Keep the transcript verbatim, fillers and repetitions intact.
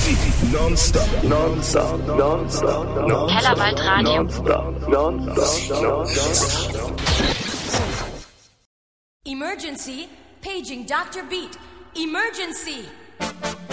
Non-stop, non-stop, non-stop, non-stop. Kellerwald Radio. Non-stop, non-stop, non-stop. Emergency, paging Doctor Beat. Emergency.